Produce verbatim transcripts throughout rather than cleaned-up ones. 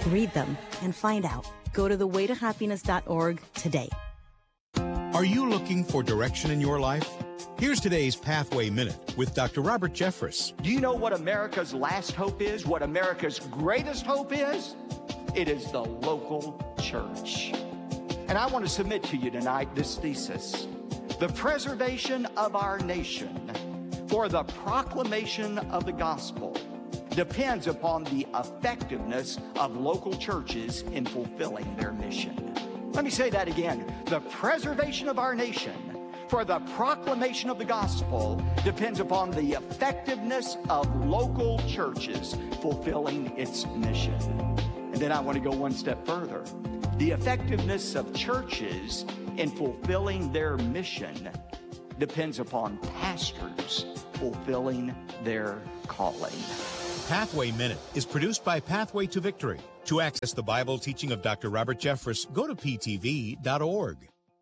Read them and find out. Go to the way to happiness dot org today. Are you looking for direction in your life? Here's today's Pathway Minute with Doctor Robert Jeffress. Do you know what America's last hope is? What America's greatest hope is? It is the local church. And I want to submit to you tonight this thesis. The preservation of our nation for the proclamation of the gospel depends upon the effectiveness of local churches in fulfilling their mission. Let me say that again. The preservation of our nation for the proclamation of the gospel depends upon the effectiveness of local churches fulfilling its mission. And then I want to go one step further. The effectiveness of churches in fulfilling their mission depends upon pastors fulfilling their calling. Pathway Minute is produced by Pathway to Victory. To access the Bible teaching of Doctor Robert Jeffress, go to p t v dot org.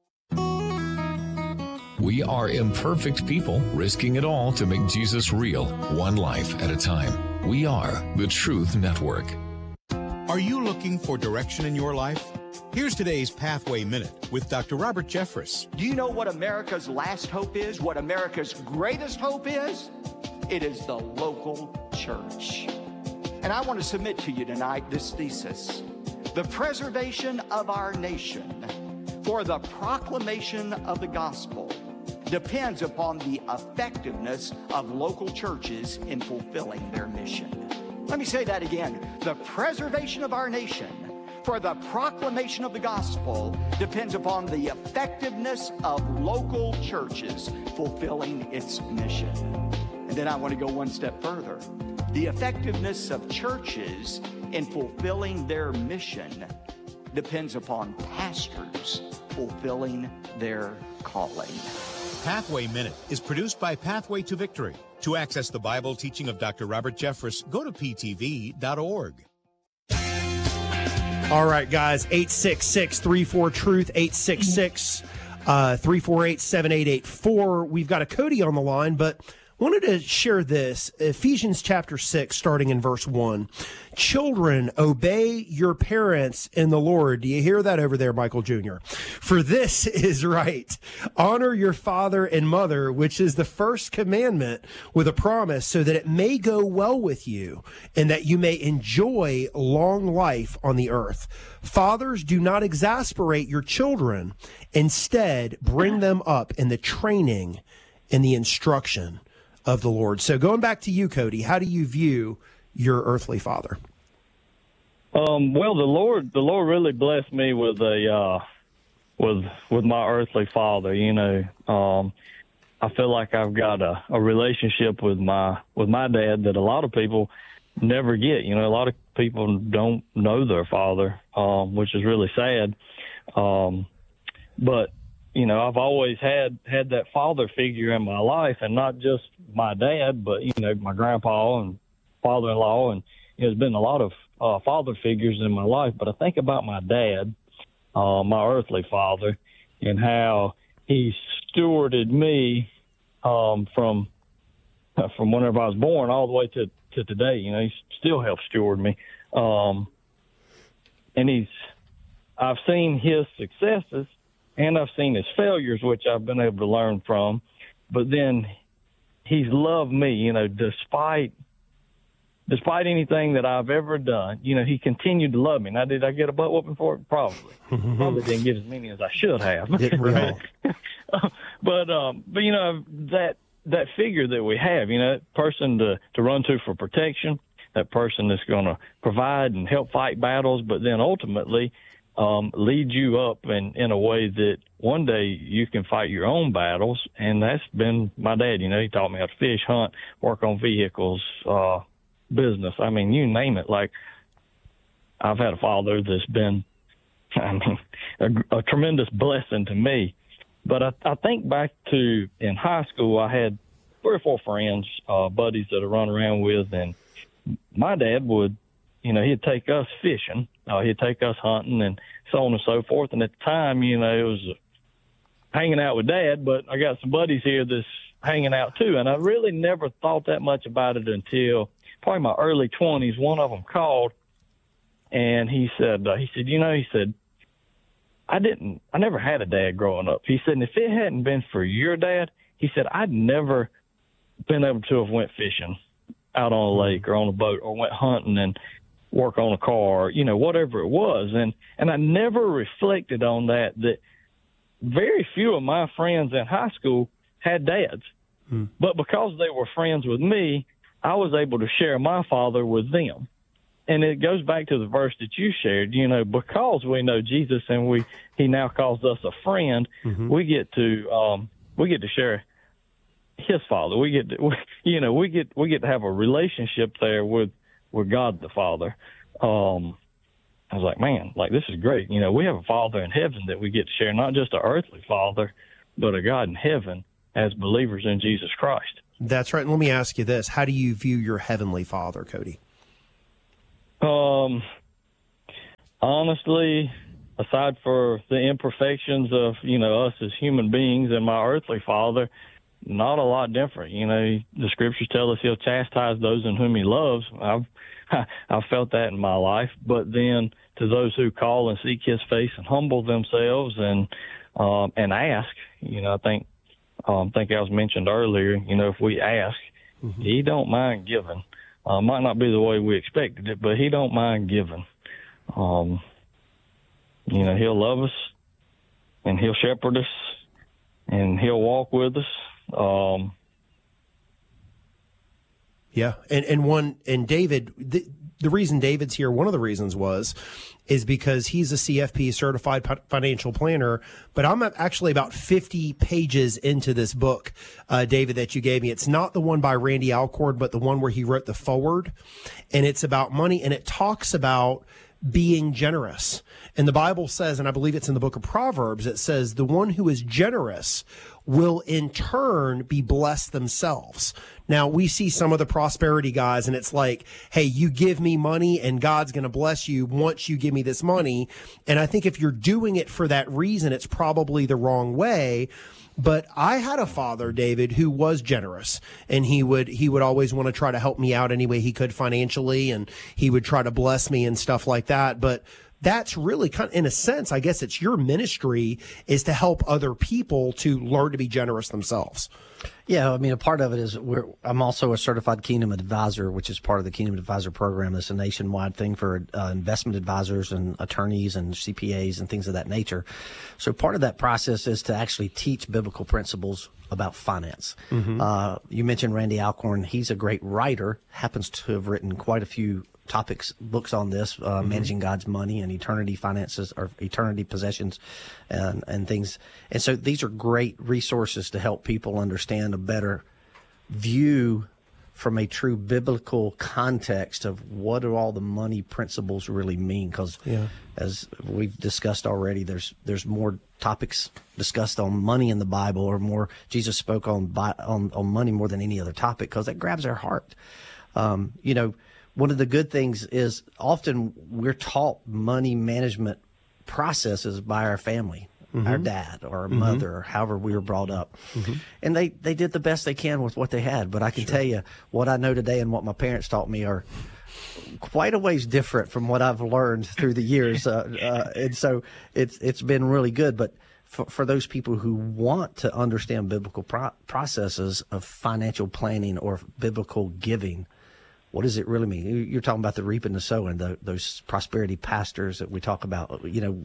We are imperfect people risking it all to make Jesus real, one life at a time. We are the Truth Network. Are you looking for direction in your life? Here's today's Pathway Minute with Doctor Robert Jeffress. Do you know what America's last hope is? What America's greatest hope is? It is the local church. And I want to submit to you tonight this thesis. The preservation of our nation for the proclamation of the gospel depends upon the effectiveness of local churches in fulfilling their mission. Let me say that again. The preservation of our nation for the proclamation of the gospel depends upon the effectiveness of local churches fulfilling its mission. And then I want to go one step further. The effectiveness of churches in fulfilling their mission depends upon pastors fulfilling their calling. Pathway Minute is produced by Pathway to Victory. To access the Bible teaching of Doctor Robert Jeffress, go to p t v dot org. All right, guys, eight six six, three four, truth, eight six six, three four eight, seven eight eight four. We've got a Cody on the line, but wanted to share this. Ephesians chapter six, starting in verse one. Children, obey your parents in the Lord. Do you hear that over there, Michael Junior? For this is right. Honor your father and mother, which is the first commandment with a promise, so that it may go well with you and that you may enjoy long life on the earth. Fathers, do not exasperate your children. Instead, bring them up in the training and the instruction of the Lord. So going back to you, Cody, how do you view your earthly father? Um, well, the Lord, the Lord really blessed me with a, uh, with, with my earthly father. You know, um, I feel like I've got a, a relationship with my, with my dad that a lot of people never get. You know, a lot of people don't know their father, um, which is really sad. Um, but, you know, I've always had, had that father figure in my life, and not just my dad, but, you know, my grandpa and father-in-law. And there's been a lot of uh, father figures in my life. But I think about my dad, uh, my earthly father, and how he stewarded me um, from uh, from whenever I was born all the way to, to today. You know, he still helps steward me. Um, and he's, I've seen his successes, and I've seen his failures, which I've been able to learn from. But then he's loved me, you know, despite despite anything that I've ever done. You know, he continued to love me. Now, did I get a butt whooping for it? Probably. Probably didn't get as many as I should have. Right? but, um, but you know, that that figure that we have, you know, that person to, to run to for protection, that person that's going to provide and help fight battles, but then ultimately um, lead you up in, in a way that one day you can fight your own battles. And that's been my dad. You know, he taught me how to fish, hunt, work on vehicles, uh, business. I mean, you name it. Like, I've had a father that's been, I mean, a, a tremendous blessing to me. But I, I think back to in high school, I had three or four friends, uh, buddies that I run around with, and my dad would, you know, he'd take us fishing, uh, he'd take us hunting, and so on and so forth. And at the time, you know, it was uh, hanging out with Dad, but I got some buddies here that's hanging out too. And I really never thought that much about it until probably my early twenties. One of them called and he said, uh, he said, you know, he said, I didn't, I never had a dad growing up. He said, and if it hadn't been for your dad, he said, I'd never been able to have went fishing out on a lake or on a boat or went hunting and work on a car, you know, whatever it was. And, and I never reflected on that, that very few of my friends in high school had dads. Hmm. But because they were friends with me, I was able to share my father with them. And it goes back to the verse that you shared, you know, because we know Jesus and we, he now calls us a friend, mm-hmm. we get to, um, we get to share his father. We get to, we, you know, we get, we get to have a relationship there with, with God the Father. Um, I was like, man, like, this is great. You know, we have a Father in heaven that we get to share, not just an earthly Father, but a God in heaven as believers in Jesus Christ. That's right. And let me ask you this. How do you view your heavenly Father, Cody? Um, honestly, aside for the imperfections of, you know, us as human beings and my earthly father, not a lot different. You know, the scriptures tell us he'll chastise those in whom he loves. I've, I've felt that in my life. But then to those who call and seek his face and humble themselves and, um, and ask, you know, I think, um, think I was mentioned earlier, you know, if we ask, mm-hmm. he don't mind giving. Uh, might not be the way we expected it, but he don't mind giving. Um, you know, he'll love us, and he'll shepherd us, and he'll walk with us. Um, yeah, and and one and David, the, the reason David's here, one of the reasons was, is because he's a C F P certified financial planner. But I'm actually about fifty pages into this book, uh, David, that you gave me. It's not the one by Randy Alcorn, but the one where he wrote the foreword, and it's about money, and it talks about being generous. And the Bible says, and I believe it's in the book of Proverbs, it says the one who is generous will in turn be blessed themselves. Now, we see some of the prosperity guys, and it's like, hey, you give me money and God's going to bless you once you give me this money. And I think if you're doing it for that reason, it's probably the wrong way. But I had a father, David, who was generous, and he would he would always want to try to help me out any way he could financially, and he would try to bless me and stuff like that. But that's really kind of, in a sense, I guess it's your ministry is to help other people to learn to be generous themselves. Yeah, I mean, a part of it is we're, I'm also a certified Kingdom Advisor, which is part of the Kingdom Advisor program. That's a nationwide thing for uh, investment advisors and attorneys and C P As and things of that nature. So part of that process is to actually teach biblical principles about finance. Mm-hmm. Uh, you mentioned Randy Alcorn. He's a great writer, happens to have written quite a few topics, books on this, uh, mm-hmm. managing God's money and eternity finances or eternity possessions and, and things. And so these are great resources to help people understand a better view from a true biblical context of what do all the money principles really mean. Because yeah. as we've discussed already, there's there's more topics discussed on money in the Bible, or more Jesus spoke on on, on money more than any other topic, because that grabs our heart. Um, you know, one of the good things is often we're taught money management processes by our family, mm-hmm. our dad or our mm-hmm. mother, or however we were brought up. Mm-hmm. And they, they did the best they can with what they had. But I can sure. tell you what I know today and what my parents taught me are quite a ways different from what I've learned through the years. Uh, uh, and so it's it's been really good. But for, for those people who want to understand biblical pro- processes of financial planning or biblical giving, what does it really mean? You're talking about the reaping, the sowing, the, those prosperity pastors that we talk about. You know,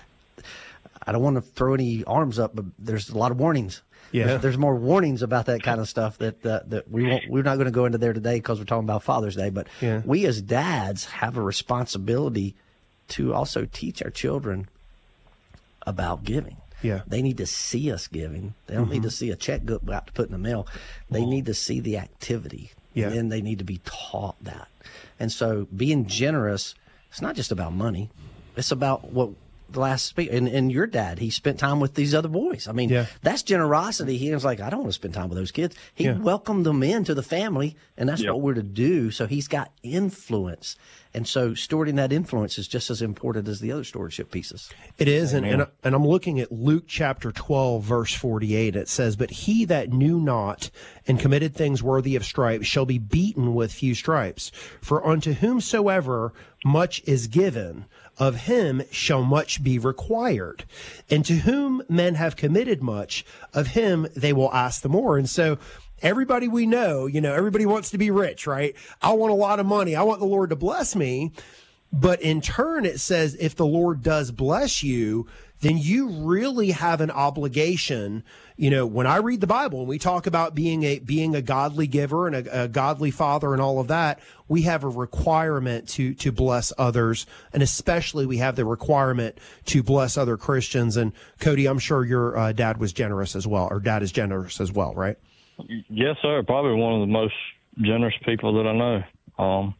I don't want to throw any arms up, but there's a lot of warnings. Yeah, there's more warnings about that kind of stuff that uh, that we won't. We're not going to go into there today because we're talking about Father's Day. But yeah. we as dads have a responsibility to also teach our children about giving. Yeah, they need to see us giving. They don't mm-hmm. need to see a check go out to put in the mail. They oh. need to see the activity. Yeah. And then they need to be taught that. And so being generous, it's not just about money. It's about what the last speak. And, and your dad, he spent time with these other boys. I mean, yeah. that's generosity. He was like, I don't want to spend time with those kids. He yeah. welcomed them into the family, and that's yep. what we're to do. So he's got influence. And so stewarding that influence is just as important as the other stewardship pieces. It is, and, and and I'm looking at Luke chapter twelve, verse forty-eight. It says, "But he that knew not and committed things worthy of stripes shall be beaten with few stripes. For unto whomsoever much is given, of him shall much be required. And to whom men have committed much, of him they will ask the more." And so everybody we know, you know, everybody wants to be rich, right? I want a lot of money. I want the Lord to bless me. But in turn, it says if the Lord does bless you, then you really have an obligation. You know, when I read the Bible and we talk about being a being a godly giver and a, a godly father and all of that, we have a requirement to to bless others, and especially we have the requirement to bless other Christians. And Cody, I'm sure your uh, dad was generous as well, or dad is generous as well, right? Yes, sir. Probably one of the most generous people that I know. Um,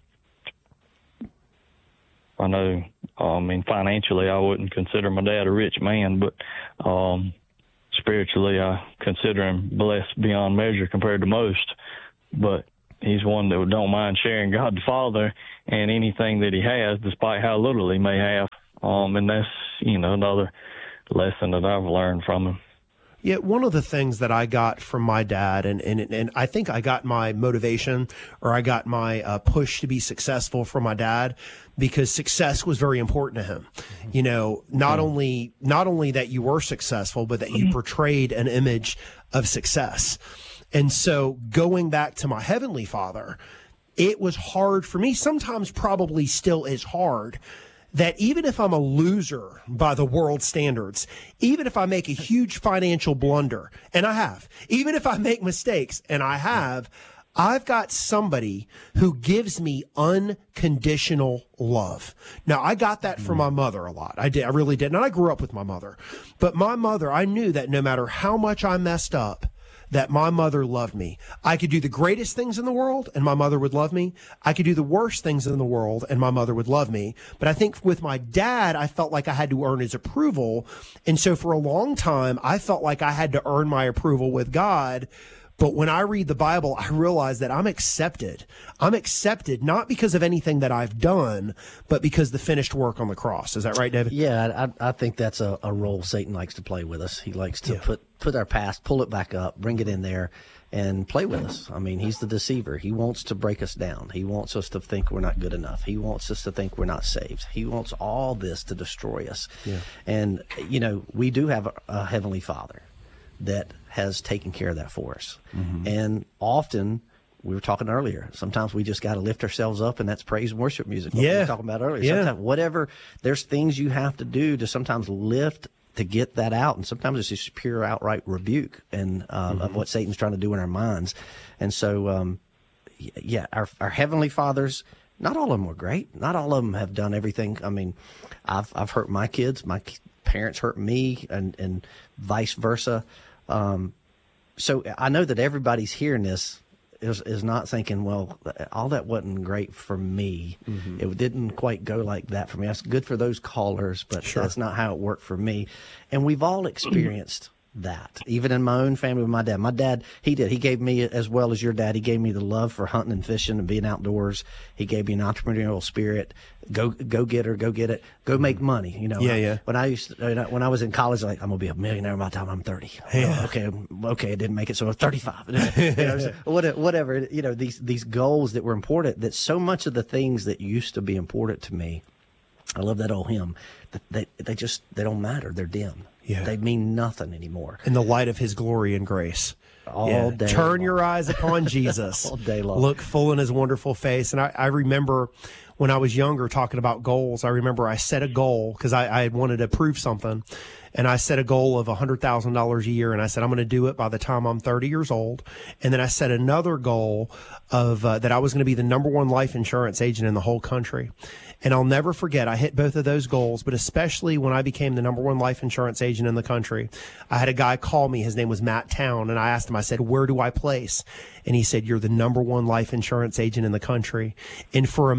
I know, I mean, financially, I wouldn't consider my dad a rich man, but um, spiritually, I consider him blessed beyond measure compared to most. But he's one that don't mind sharing God the Father and anything that he has, despite how little he may have. Um, and that's, you know, another lesson that I've learned from him. Yeah, one of the things that I got from my dad, and, and, and I think I got my motivation or I got my uh, push to be successful from my dad, because success was very important to him. You know, not only not only that you were successful, but that you portrayed an image of success. And so going back to my Heavenly Father, it was hard for me, sometimes probably still is hard, that even if I'm a loser by the world standards, even if I make a huge financial blunder, and I have, even if I make mistakes, and I have, I've got somebody who gives me unconditional love. Now, I got that from my mother a lot. I did. I really did. And I grew up with my mother. But my mother, I knew that no matter how much I messed up, that my mother loved me. I could do the greatest things in the world and my mother would love me. I could do the worst things in the world and my mother would love me. But I think with my dad, I felt like I had to earn his approval. And so for a long time, I felt like I had to earn my approval with God. But when I read the Bible, I realize that I'm accepted. I'm accepted not because of anything that I've done, but because the finished work on the cross. Is that right, David? Yeah, I, I think that's a, a role Satan likes to play with us. He likes to yeah. put, put our past, pull it back up, bring it in there, and play with us. I mean, he's the deceiver. He wants to break us down. He wants us to think we're not good enough. He wants us to think we're not saved. He wants all this to destroy us. Yeah. And, you know, we do have a, a Heavenly Father that has taken care of that for us. Mm-hmm. And often, we were talking earlier, sometimes we just got to lift ourselves up, and that's praise and worship music. What yeah. we were talking about earlier. Yeah. Sometimes, whatever, there's things you have to do to sometimes lift to get that out. And sometimes it's just pure outright rebuke and uh, mm-hmm. of what Satan's trying to do in our minds. And so, um, yeah, our, our Heavenly Fathers, not all of them were great. Not all of them have done everything. I mean, I've, I've hurt my kids. My parents hurt me, and, and vice versa. Um, so I know that everybody's hearing this is, is not thinking, well, all that wasn't great for me. Mm-hmm. It didn't quite go like that for me. That's good for those callers, but sure. that's not how it worked for me. And we've all experienced that, even in my own family with my dad. My dad, he did. He gave me, as well as your dad, he gave me the love for hunting and fishing and being outdoors. He gave me an entrepreneurial spirit. Go, go get her, go get it, go make money. You know, yeah, yeah. When I used, to, when I was in college, like I'm gonna be a millionaire by the time I'm thirty. Yeah. Oh, okay, okay, I didn't make it, so I'm thirty-five. You know, so whatever. You know, these these goals that were important. That so much of the things that used to be important to me, I love that old hymn. That they they just they don't matter. They're dim. Yeah. They mean nothing anymore. In the light of his glory and grace. All yeah. day Turn long. your eyes upon Jesus. All day long. Look full in his wonderful face. And I, I remember when I was younger talking about goals, I remember I set a goal because I, I had wanted to prove something. And I set a goal of one hundred thousand dollars a year. And I said, I'm going to do it by the time I'm thirty years old. And then I set another goal of uh, that I was going to be the number one life insurance agent in the whole country. And I'll never forget, I hit both of those goals, but especially when I became the number one life insurance agent in the country, I had a guy call me. His name was Matt Town. And I asked him, I said, where do I place? And he said, you're the number one life insurance agent in the country. And for a moment,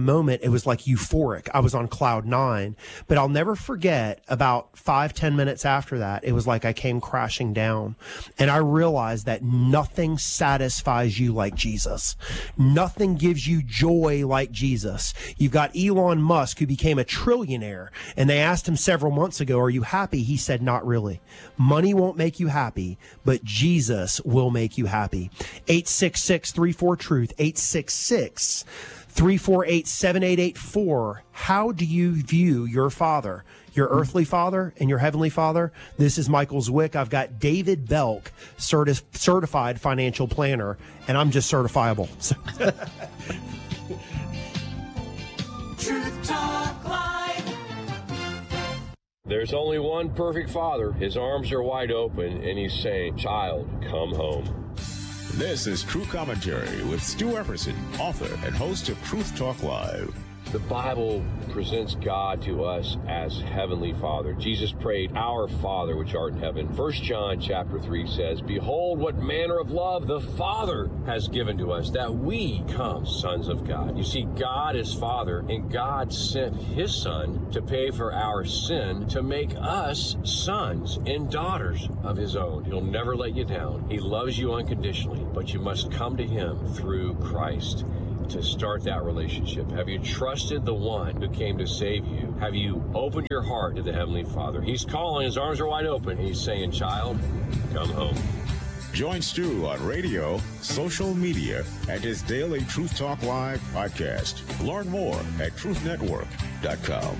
It was like euphoric. I was on cloud nine. But I'll never forget, about five, ten minutes after that, it was like I came crashing down. And I realized that nothing satisfies you like Jesus. Nothing gives you joy like Jesus. You've got Elon Musk, who became a trillionaire, and they asked him several months ago, are you happy? He said, not really. Money won't make you happy, but Jesus will make you happy. eight six six, three four, truth, eight six six, three four eight, seven eight eight four. How do you view your father, your earthly father and your heavenly father? This is Michael Zwick. I've got David Belk, certi- certified financial planner, and I'm just certifiable. Truth Talk Live. There's only one perfect father. His arms are wide open, and he's saying, child, come home. This is True Commentary with Stu Epperson, author and host of Truth Talk Live. The Bible presents God to us as Heavenly Father. Jesus prayed, Our Father which art in heaven. First John chapter three says, Behold what manner of love the Father has given to us, that we come sons of God. You see, God is Father, and God sent His Son to pay for our sin, to make us sons and daughters of His own. He'll never let you down. He loves you unconditionally, but you must come to Him through Christ to start that relationship. Have you trusted the one who came to save you? Have you opened your heart to the Heavenly Father? He's calling, his arms are wide open. He's saying, child, come home. Join Stu on radio, social media, and his daily Truth Talk Live podcast. Learn more at truth network dot com.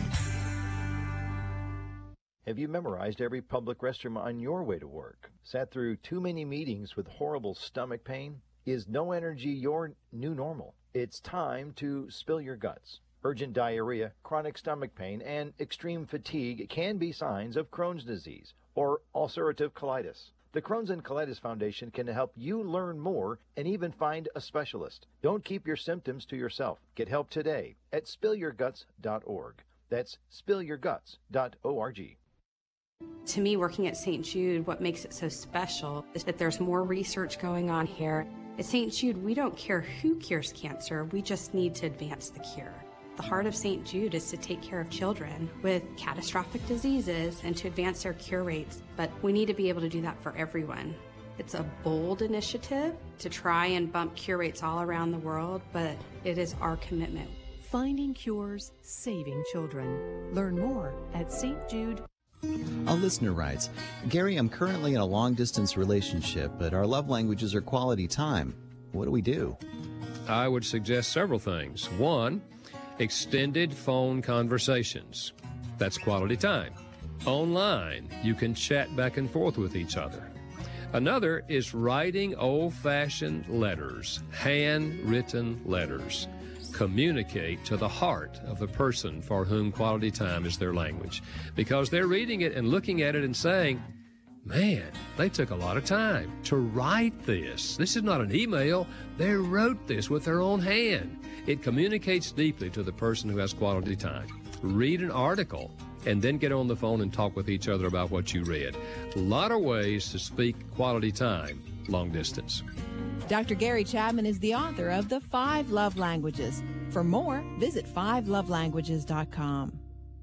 Have you memorized every public restroom on your way to work? Sat through too many meetings with horrible stomach pain? Is no energy your new normal? It's time to spill your guts. Urgent diarrhea, chronic stomach pain, and extreme fatigue can be signs of Crohn's disease or ulcerative colitis. The Crohn's and Colitis Foundation can help you learn more and even find a specialist. Don't keep your symptoms to yourself. Get help today at spill your guts dot org. That's spill your guts dot org. To me, working at Saint Jude, what makes it so special is that there's more research going on here. At Saint Jude, we don't care who cures cancer, we just need to advance the cure. The heart of Saint Jude is to take care of children with catastrophic diseases and to advance their cure rates, but we need to be able to do that for everyone. It's a bold initiative to try and bump cure rates all around the world, but it is our commitment. Finding cures, saving children. Learn more at Saint Jude. A listener writes, Gary, I'm currently in a long-distance relationship, but our love languages are quality time. What do we do? I would suggest several things. One, extended phone conversations. That's quality time. Online, you can chat back and forth with each other. Another is writing old-fashioned letters, handwritten letters. Communicate to the heart of the person for whom quality time is their language, because they're reading it and looking at it and saying, man, they took a lot of time to write this. This is not an email. They wrote this with their own hand. It communicates deeply to the person who has quality time. Read an article and then get on the phone and talk with each other about what you read. A lot of ways to speak quality time long distance. Doctor Gary Chapman is the author of The Five Love Languages. For more, visit five love languages dot com.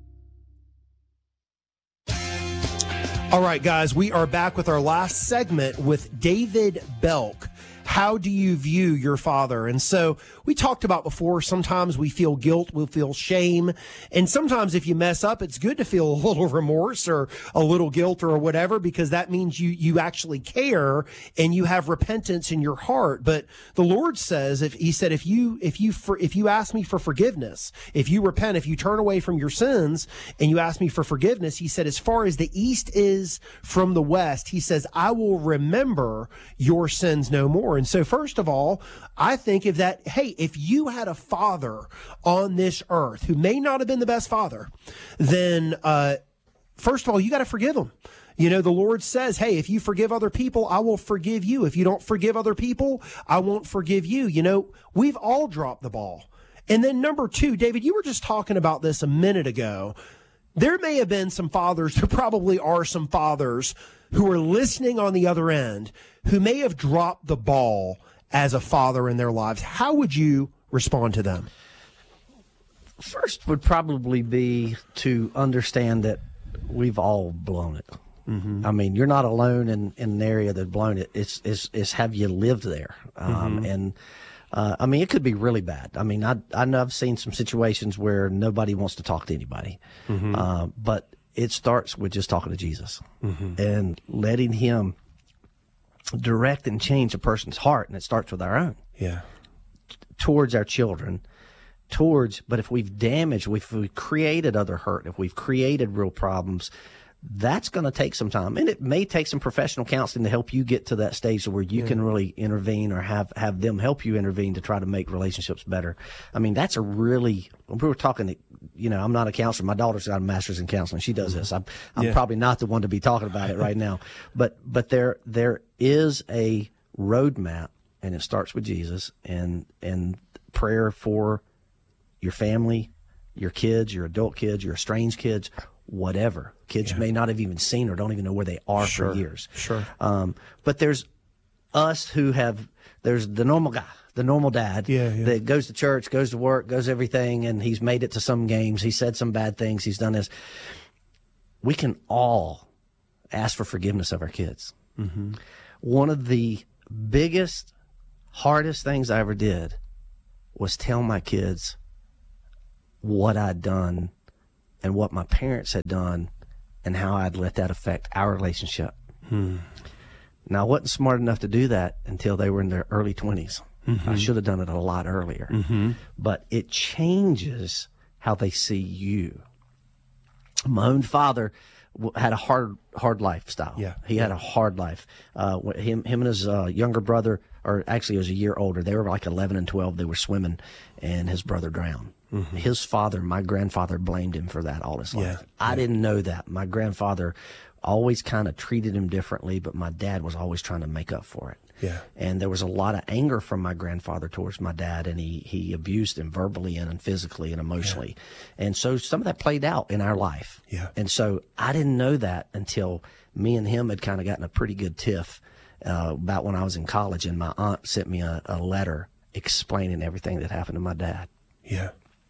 All right, guys, we are back with our last segment with David Belk. How do you view your father? And so we talked about before, sometimes we feel guilt, we feel shame. And sometimes if you mess up, it's good to feel a little remorse or a little guilt or whatever, because that means you, you actually care and you have repentance in your heart. But the Lord says, if he said, if you, if you, for, if you ask me for forgiveness, if you repent, if you turn away from your sins and you ask me for forgiveness, he said, as far as the east is from the west, he says, I will remember your sins no more. And so first of all, I think of that, hey, if you had a father on this earth who may not have been the best father, then uh, first of all, you got to forgive him. You know, the Lord says, hey, if you forgive other people, I will forgive you. If you don't forgive other people, I won't forgive you. You know, we've all dropped the ball. And then number two, David, you were just talking about this a minute ago. There may have been some fathers, there probably are some fathers who are listening on the other end who may have dropped the ball as a father in their lives. How would you respond to them? First would probably be to understand that we've all blown it. Mm-hmm. I mean, you're not alone in, in an area that's blown it. It's, it's, it's have you lived there? Um, Mm-hmm. And, uh, I mean, it could be really bad. I mean, I, I know I've seen some situations where nobody wants to talk to anybody. Mm-hmm. Uh, but it starts with just talking to Jesus Mm-hmm. and letting him direct and change a person's heart. And it starts with our own. Yeah. Towards our children, towards, but if we've damaged, if we've created other hurt, if we've created real problems, that's going to take some time. And it may take some professional counseling to help you get to that stage where you Yeah. can really intervene or have, have them help you intervene to try to make relationships better. I mean, that's a really, we were talking, you know, I'm not a counselor. My daughter's got a master's in counseling. She does this. I'm, I'm Yeah. probably not the one to be talking about it right now, but, but there, there is a roadmap, and it starts with Jesus and, and prayer for your family, your kids, your adult kids, your estranged kids, whatever. Kids Yeah. may not have even seen or don't even know where they are Sure. for years. Sure. Um, but there's us who have, there's the normal guy, the normal dad Yeah, yeah. that goes to church, goes to work, goes everything, and he's made it to some games. He said some bad things. He's done this. We can all ask for forgiveness of our kids. Mm-hmm. One of the biggest, hardest things I ever did was tell my kids what I'd done and what my parents had done and how I'd let that affect our relationship. Hmm. Now, I wasn't smart enough to do that until they were in their early twenties. Mhm. I should have done it a lot earlier. Mm-hmm. But it changes how they see you. My own father w- had a hard, hard lifestyle. Yeah. He had a hard life. Uh, wh- him, him and his uh, younger brother, or actually he was a year older, they were like eleven and twelve. They were swimming, and his brother drowned. Mhm. His father, my grandfather, blamed him for that all his life. Yeah. I didn't know that. My grandfather always kind of treated him differently, but my dad was always trying to make up for it. Yeah. And there was a lot of anger from my grandfather towards my dad, and he, he abused him verbally and physically and emotionally. And so some of that played out in our life. Yeah. And so I didn't know that until me and him had kind of gotten a pretty good tiff uh, about when I was in college, and my aunt sent me a, a letter explaining everything that happened to my dad. Yeah.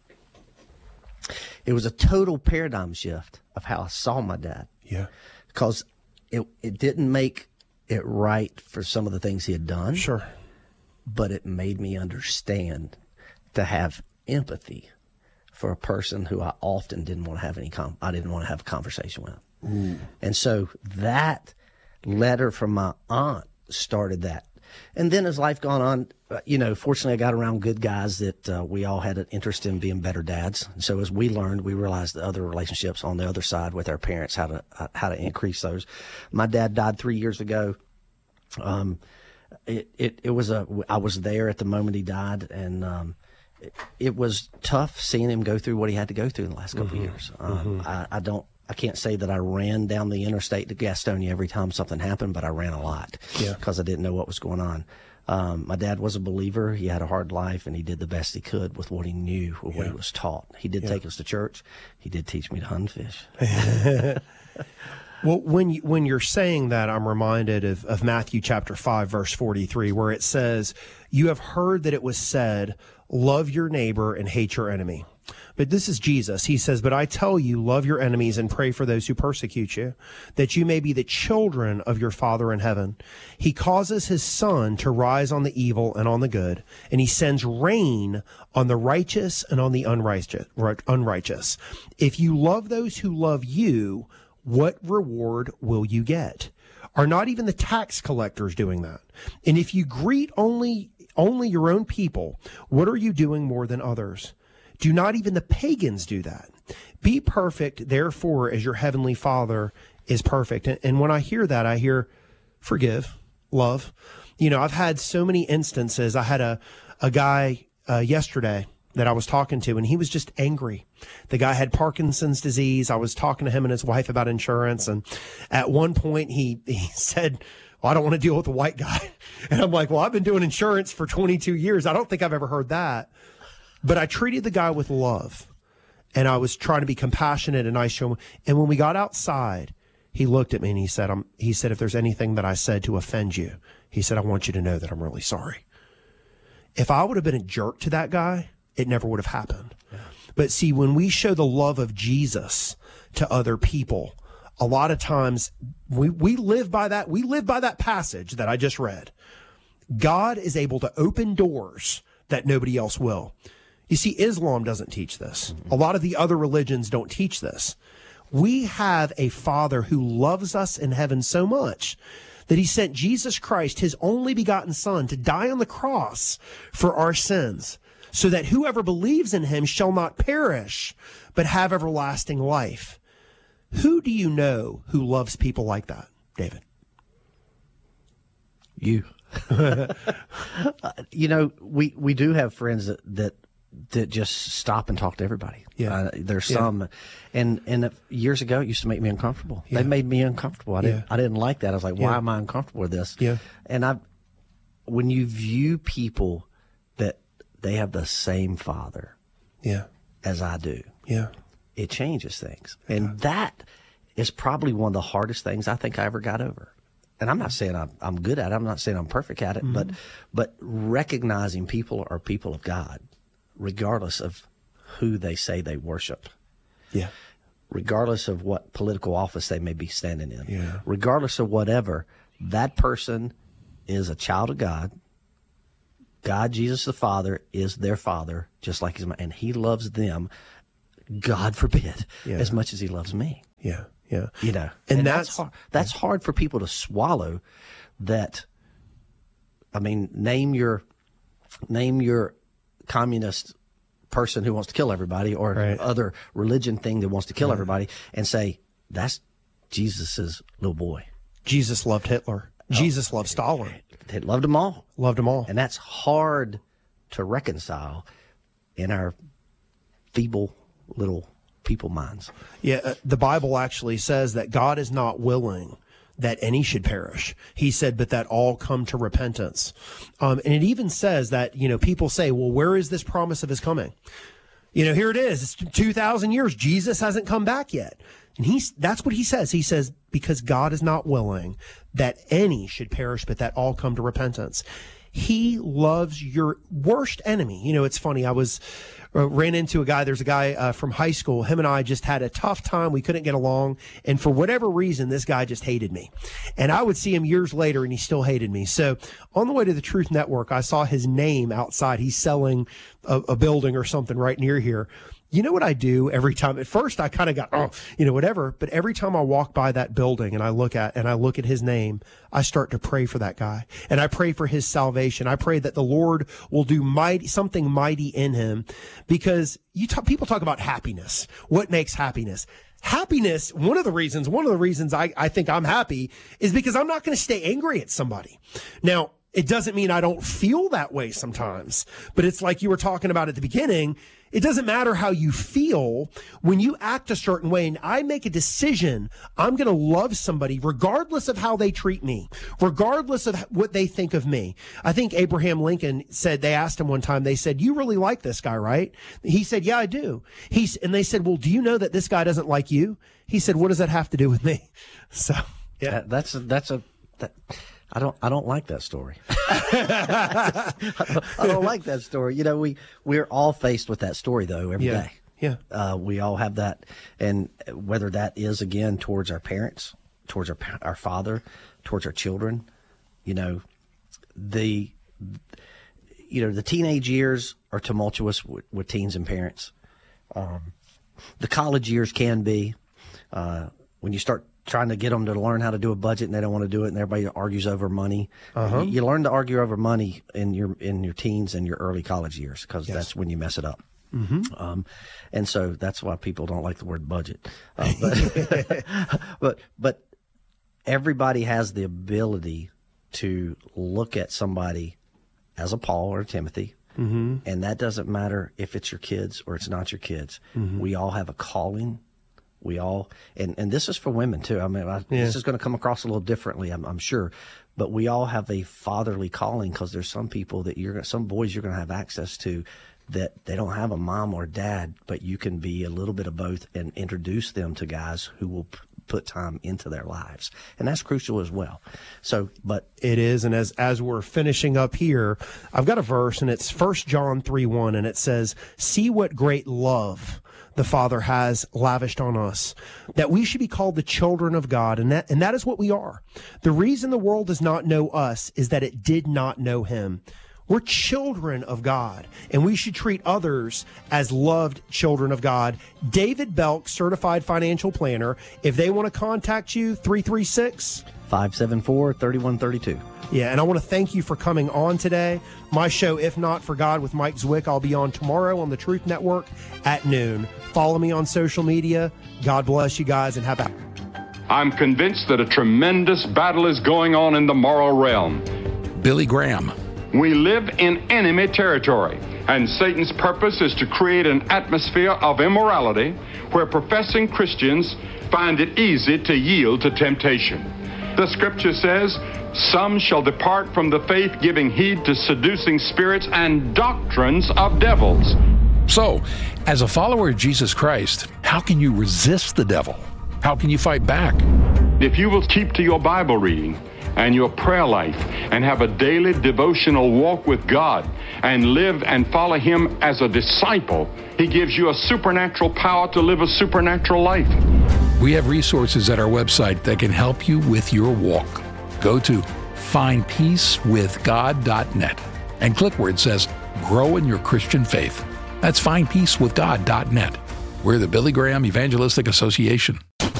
It was a total paradigm shift of how I saw my dad. Yeah. Because it, it didn't make it right for some of the things he had done. Sure. But it made me understand to have empathy for a person who I often didn't want to have any com- I didn't want to have a conversation with. Ooh. And so that letter from my aunt started that. And then as life gone on, uh, you know, fortunately I got around good guys that uh, we all had an interest in being better dads. And so as we learned, we realized the other relationships on the other side with our parents, how to uh, how to increase those. My dad died three years ago. Um, it, it, it was a, I was there at the moment he died, and um, it, it was tough seeing him go through what he had to go through in the last couple Mhm. of years. Um, Mhm. I, I don't, I can't say that I ran down the interstate to Gastonia every time something happened, but I ran a lot Yeah. because I didn't know what was going on. Um, my dad was a believer. He had a hard life, and he did the best he could with what he knew or what Yeah. he was taught. He did Yeah. take us to church. He did teach me to hunt fish. Well, when you, when you're saying that, I'm reminded of, of Matthew chapter five, verse forty-three, where it says, "You have heard that it was said, love your neighbor and hate your enemy." But this is Jesus. He says, "But I tell you, love your enemies and pray for those who persecute you, that you may be the children of your Father in heaven. He causes his sun to rise on the evil and on the good, and he sends rain on the righteous and on the unrighteous. unrighteous. If you love those who love you, what reward will you get? Are not even the tax collectors doing that? And if you greet only only your own people, what are you doing more than others? Do not even the pagans do that? Be perfect, therefore, as your heavenly Father is perfect." And, and when I hear that, I hear forgive, love. You know, I've had so many instances. I had a, a guy uh, yesterday that I was talking to, and he was just angry. The guy had Parkinson's disease. I was talking to him and his wife about insurance. And at one point he, he said, "Well, I don't want to deal with a white guy." And I'm like, well, I've been doing insurance for twenty-two years. I don't think I've ever heard that. But I treated the guy with love, and I was trying to be compassionate and nice to him. And when we got outside, he looked at me and he said, I'm, he said, "If there's anything that I said to offend you," he said, "I want you to know that I'm really sorry." If I would have been a jerk to that guy, it never would have happened. Yeah. But see, when we show the love of Jesus to other people, a lot of times we, we live by that. We live by that passage that I just read. God is able to open doors that nobody else will. You see, Islam doesn't teach this. Mm-hmm. A lot of the other religions don't teach this. We have a Father who loves us in heaven so much that he sent Jesus Christ, his only begotten Son, to die on the cross for our sins, so that whoever believes in him shall not perish, but have everlasting life. Who do you know who loves people like that, David? You. You know, we, we do have friends that, that that just stop and talk to everybody. Yeah. Uh, there's Yeah. some, and and years ago it used to make me uncomfortable. Yeah. They made me uncomfortable. I didn't Yeah. I didn't like that. I was like, why Yeah. am I uncomfortable with this? Yeah. And I, when you view people that they have the same Father, Yeah. as I do, Yeah. it changes things, and that is probably one of the hardest things I think I ever got over. And I'm not saying I'm, I'm good at it. I'm not saying I'm perfect at it, Mhm. but but recognizing people are people of God, regardless of who they say they worship. Yeah. Regardless of what political office they may be standing in. Yeah. Regardless of whatever, that person is a child of God. God, Jesus the Father, is their Father, just like his, and he loves them, God forbid, Yeah. as much as he loves me. Yeah. Yeah. You know, And and, that's- that's hard. That's hard for people to swallow. That, I mean, name your name your communist person who wants to kill everybody, or Right. other religion thing that wants to kill Yeah. everybody, and say that's Jesus's little boy. Jesus loved Hitler. Jesus loved Stalin. They loved them all. Loved them all. And that's hard to reconcile in our feeble little people minds. Yeah, uh, the Bible actually says that God is not willing that any should perish. He said, but that all come to repentance. Um, and it even says that, you know, people say, well, where is this promise of his coming? You know, here it is. It's two thousand years. Jesus hasn't come back yet. And he's, that's what he says. He says, because God is not willing that any should perish, but that all come to repentance. He loves your worst enemy. You know, it's funny. I was uh, ran into a guy. There's a guy uh, from high school. Him and I just had a tough time. We couldn't get along. And for whatever reason, this guy just hated me. And I would see him years later and he still hated me. So on the way to the Truth Network, I saw his name outside. He's selling a, a building or something right near here. You know what I do every time? At first, I kind of got, oh, you know, whatever. But every time I walk by that building and I look at and I look at his name, I start to pray for that guy, and I pray for his salvation. I pray that the Lord will do mighty something mighty in him, because you talk, people talk about happiness. What makes happiness? Happiness. One of the reasons, one of the reasons I, I think I'm happy is because I'm not going to stay angry at somebody. Now, it doesn't mean I don't feel that way sometimes, but it's like you were talking about at the beginning. It doesn't matter how you feel when you act a certain way, and I make a decision. I'm going to love somebody regardless of how they treat me, regardless of what they think of me. I think Abraham Lincoln said, they asked him one time, they said, you really like this guy, right? He said, yeah, I do. He's, and they said, well, do you know that this guy doesn't like you? He said, what does that have to do with me? So, yeah, That, that's a, that's a, that, I don't, I don't like that story. I, don't, I don't like that story. You know, we, we're all faced with that story though every Yeah. day. Yeah. Uh, we all have that. And whether that is again towards our parents, towards our, pa- our father, towards our children, you know, the, you know, the teenage years are tumultuous with, with teens and parents. Um, the college years can be, uh, when you start trying to get them to learn how to do a budget and they don't want to do it, and everybody argues over money. Uh-huh. You, you learn to argue over money in your in your teens and your early college years, because Yes. that's when you mess it up. Mm-hmm. Um, and so that's why people don't like the word budget. Uh, but, but but everybody has the ability to look at somebody as a Paul or a Timothy. Mm-hmm. And that doesn't matter if it's your kids or it's not your kids. Mhm. We all have a calling. We all, and, and this is for women too. I mean, I, Yeah. this is going to come across a little differently, I'm, I'm sure, but we all have a fatherly calling, because there's some people that you're, some boys you're going to have access to that they don't have a mom or dad, but you can be a little bit of both and introduce them to guys who will p- put time into their lives. And that's crucial as well. So, but it is. And as, as we're finishing up here, I've got a verse, and it's First John three one, and it says, "See what great love the Father has lavished on us, that we should be called the children of God." And that, and that is what we are. The reason the world does not know us is that it did not know him. We're children of God, and we should treat others as loved children of God. David Belk, certified financial planner. If they want to contact you, three three six, five seven four, three one three two. Yeah, and I want to thank you for coming on today. My show, If Not For God, with Mike Zwick, I'll be on tomorrow on the Truth Network at noon. Follow me on social media. God bless you guys, and have a... I'm convinced that a tremendous battle is going on in the moral realm. Billy Graham. We live in enemy territory, and Satan's purpose is to create an atmosphere of immorality where professing Christians find it easy to yield to temptation. The scripture says, "Some shall depart from the faith, giving heed to seducing spirits and doctrines of devils." So, as a follower of Jesus Christ, how can you resist the devil? How can you fight back? If you will keep to your Bible reading and your prayer life and have a daily devotional walk with God and live and follow him as a disciple, he gives you a supernatural power to live a supernatural life. We have resources at our website that can help you with your walk. Go to find peace with god dot net and click where it says Grow in Your Christian Faith. That's find peace with god dot net. We're the Billy Graham Evangelistic Association.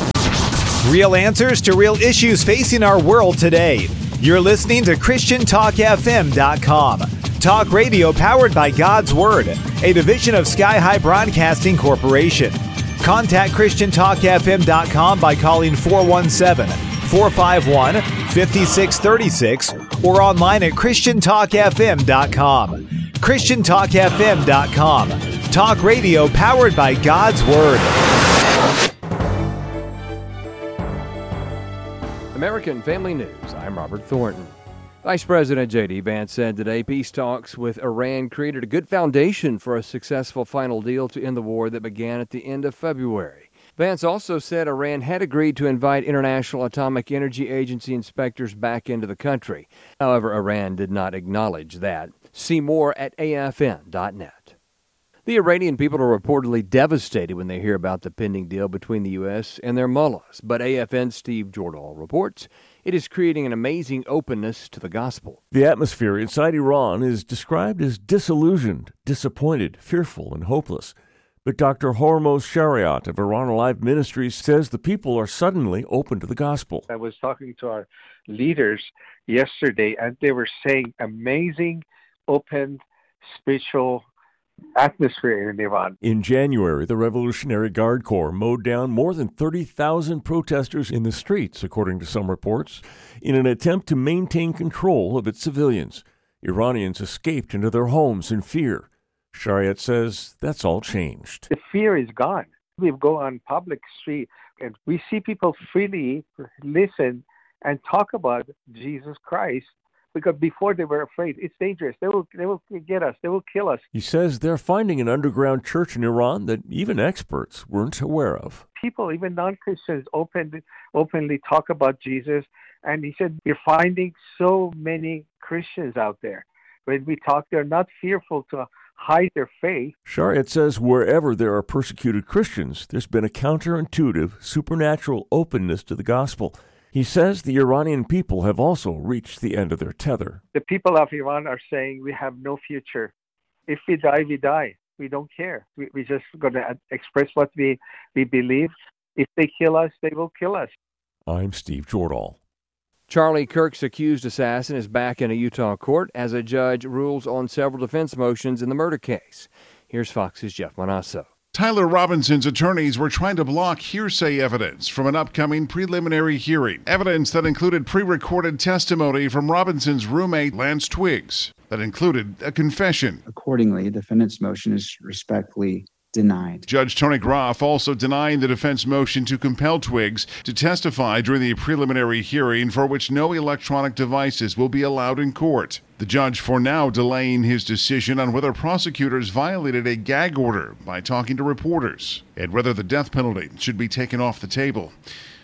Real answers to real issues facing our world today. You're listening to Christian Talk F M dot com. Talk radio powered by God's Word, a division of Sky High Broadcasting Corporation. Contact Christian Talk F M dot com by calling four one seven, four five one, five six three six or online at Christian Talk F M dot com. Christian Talk F M dot com. Talk radio powered by God's Word. American Family News, I'm Robert Thornton. Vice President J D. Vance said today peace talks with Iran created a good foundation for a successful final deal to end the war that began at the end of February. Vance also said Iran had agreed to invite International Atomic Energy Agency inspectors back into the country. However, Iran did not acknowledge that. See more at A F N dot net. The Iranian people are reportedly devastated when they hear about the pending deal between the U S and their mullahs. But A F N's Steve Jordahl reports it is creating an amazing openness to the gospel. The atmosphere inside Iran is described as disillusioned, disappointed, fearful, and hopeless. But Doctor Hormoz Shariat of Iran Alive Ministries says the people are suddenly open to the gospel. I was talking to our leaders yesterday, and they were saying amazing, open, spiritual atmosphere in Iran. In January, the Revolutionary Guard Corps mowed down more than thirty thousand protesters in the streets, according to some reports, in an attempt to maintain control of its civilians. Iranians escaped into their homes in fear. Shariat says that's all changed. The fear is gone. We go on public street and we see people freely listen and talk about Jesus Christ. Because before they were afraid, it's dangerous. They will, they will get us. They will kill us. He says they're finding an underground church in Iran that even experts weren't aware of. People, even non-Christians, openly, openly talk about Jesus. And he said, you're finding so many Christians out there. When we talk, they're not fearful to hide their faith. Shariat says wherever there are persecuted Christians, there's been a counterintuitive, supernatural openness to the gospel. He says the Iranian people have also reached the end of their tether. The people of Iran are saying we have no future. If we die, we die. We don't care. We, we're just going to express what we, we believe. If they kill us, they will kill us. I'm Steve Jordahl. Charlie Kirk's accused assassin is back in a Utah court as a judge rules on several defense motions in the murder case. Here's Fox's Jeff Manasso. Tyler Robinson's attorneys were trying to block hearsay evidence from an upcoming preliminary hearing. Evidence that included pre-recorded testimony from Robinson's roommate, Lance Twiggs, that included a confession. Accordingly, the defendant's motion is respectfully denied. Judge Tony Groff also denying the defense motion to compel Twiggs to testify during the preliminary hearing for which no electronic devices will be allowed in court. The judge for now delaying his decision on whether prosecutors violated a gag order by talking to reporters and whether the death penalty should be taken off the table.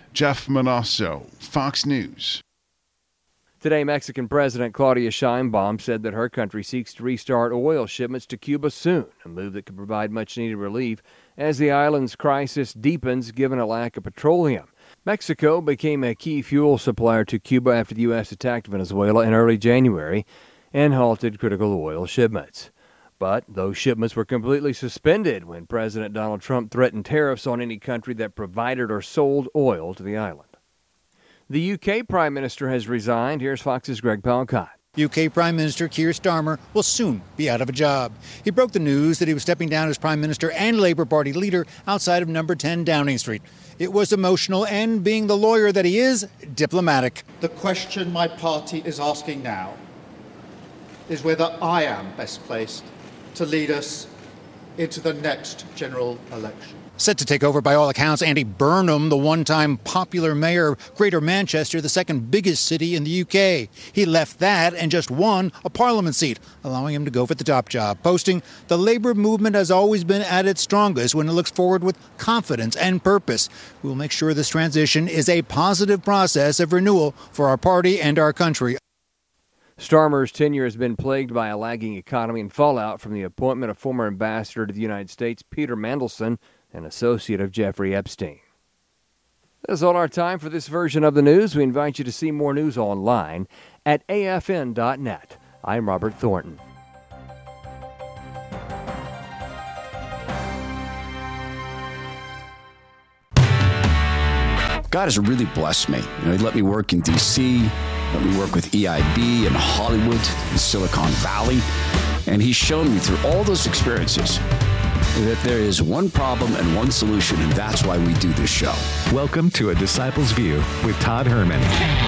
Jeff Manasso, Fox News. Today, Mexican President Claudia Sheinbaum said that her country seeks to restart oil shipments to Cuba soon, a move that could provide much-needed relief as the island's crisis deepens given a lack of petroleum. Mexico became a key fuel supplier to Cuba after the U S attacked Venezuela in early January and halted critical oil shipments. But those shipments were completely suspended when President Donald Trump threatened tariffs on any country that provided or sold oil to the island. The U K Prime Minister has resigned. Here's Fox's Greg Palcott. U K Prime Minister Keir Starmer will soon be out of a job. He broke the news that he was stepping down as Prime Minister and Labour Party leader outside of number ten Downing Street. It was emotional and, being the lawyer that he is, diplomatic. The question my party is asking now is whether I am best placed to lead us into the next general election. Set to take over, by all accounts, Andy Burnham, the one-time popular mayor of Greater Manchester, the second biggest city in the U K. He left that and just won a parliament seat, allowing him to go for the top job, posting, "The Labour movement has always been at its strongest when it looks forward with confidence and purpose. We will make sure this transition is a positive process of renewal for our party and our country." Starmer's tenure has been plagued by a lagging economy and fallout from the appointment of former ambassador to the United States, Peter Mandelson, an associate of Jeffrey Epstein. That's all our time for this version of the news. We invite you to see more news online at A F N dot net. I'm Robert Thornton. God has really blessed me. You know, he let me work in D C, let me work with E I B in Hollywood, in Silicon Valley, and he's shown me through all those experiences that there is one problem and one solution, and that's why we do this show. Welcome to A Disciple's View with Todd Herman.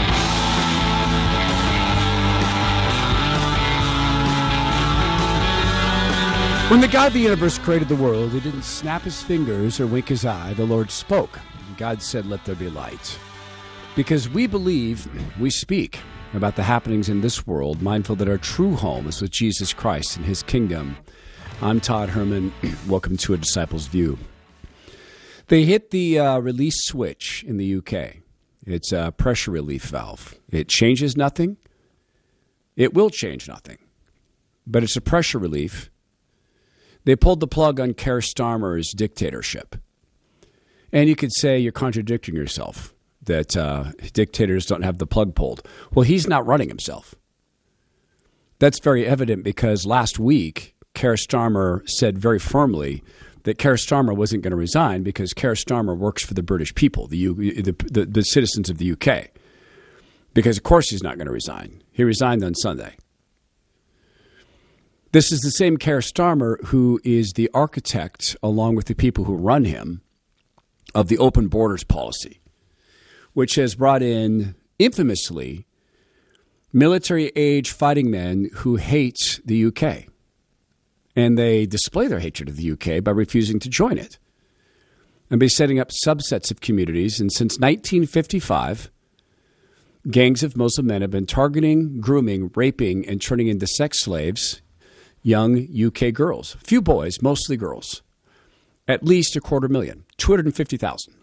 When the God of the universe created the world, he didn't snap his fingers or wink his eye. The Lord spoke. God said, "Let there be light." Because we believe, we speak about the happenings in this world, mindful that our true home is with Jesus Christ and his kingdom. I'm Todd Herman. Welcome to A Disciple's View. They hit the uh, release switch in the U K. It's a pressure relief valve. It changes nothing. It will change nothing. But it's a pressure relief. They pulled the plug on Keir Starmer's dictatorship. And you could say you're contradicting yourself, that uh, dictators don't have the plug pulled. Well, he's not running himself. That's very evident because last week, Keir Starmer said very firmly that Keir Starmer wasn't going to resign because Keir Starmer works for the British people, the, U, the, the, the citizens of the U K. Because, of course, he's not going to resign. He resigned on Sunday. This is the same Keir Starmer who is the architect, along with the people who run him, of the open borders policy, which has brought in, infamously, military-age fighting men who hate the U K. And they display their hatred of the U K by refusing to join it and by setting up subsets of communities. And since nineteen fifty-five, gangs of Muslim men have been targeting, grooming, raping, and turning into sex slaves young U K girls. Few boys, mostly girls. At least a quarter million, two hundred fifty thousand.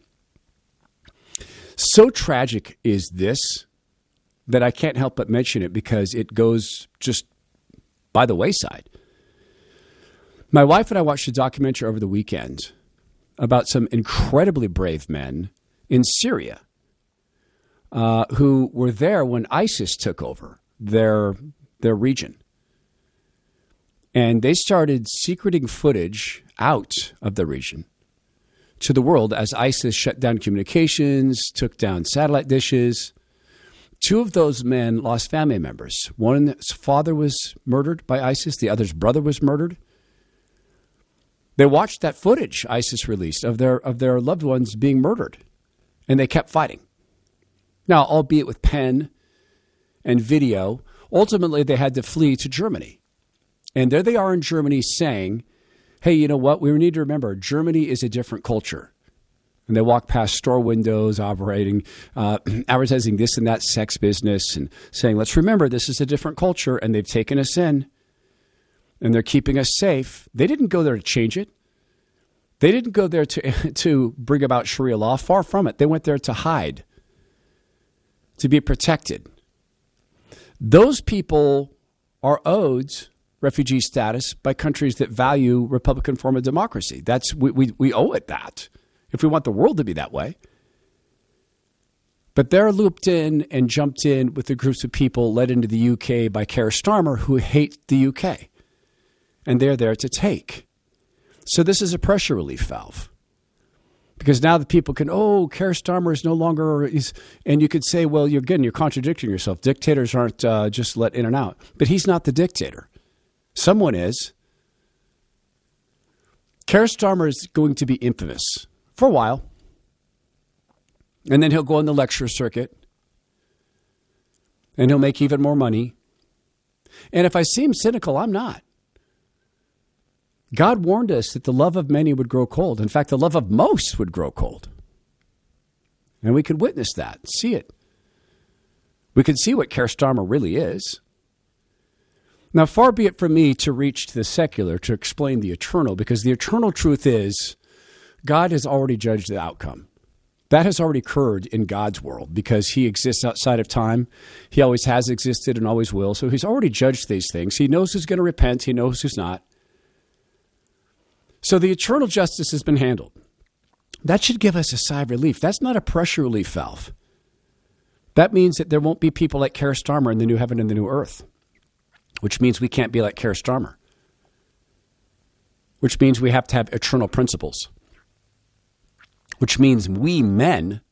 So tragic is this that I can't help but mention it because it goes just by the wayside. My wife and I watched a documentary over the weekend about some incredibly brave men in Syria uh, who were there when ISIS took over their their region. And they started secreting footage out of the region to the world as ISIS shut down communications, took down satellite dishes. Two of those men lost family members. One's father was murdered by ISIS. The other's brother was murdered. They watched that footage ISIS released of their of their loved ones being murdered, and they kept fighting. Now, albeit with pen and video, ultimately they had to flee to Germany. And there they are in Germany saying, hey, you know what? We need to remember Germany is a different culture. And they walk past store windows operating, uh, advertising this and that sex business and saying, let's remember this is a different culture, and they've taken us in. And they're keeping us safe. They didn't go there to change it. They didn't go there to, to bring about Sharia law. Far from it. They went there to hide, to be protected. Those people are owed refugee status by countries that value Republican form of democracy. That's we, we, we owe it that if we want the world to be that way. But they're looped in and jumped in with the groups of people led into the U K by Keir Starmer who hate the U K. And they're there to take. So this is a pressure relief valve. Because now the people can, oh, Keir Starmer is no longer, he's, and you could say, well, you're again, you're contradicting yourself. Dictators aren't uh, just let in and out. But he's not the dictator. Someone is. Keir Starmer is going to be infamous for a while. And then he'll go on the lecture circuit. And he'll make even more money. And if I seem cynical, I'm not. God warned us that the love of many would grow cold. In fact, the love of most would grow cold. And we could witness that, see it. We could see what Keir Starmer really is. Now, far be it from me to reach to the secular to explain the eternal, because the eternal truth is God has already judged the outcome. That has already occurred in God's world because he exists outside of time. He always has existed and always will. So he's already judged these things. He knows who's going to repent. He knows who's not. So the eternal justice has been handled. That should give us a sigh of relief. That's not a pressure relief valve. That means that there won't be people like Keir Starmer in the new heaven and the new earth, which means we can't be like Keir Starmer, which means we have to have eternal principles, which means we men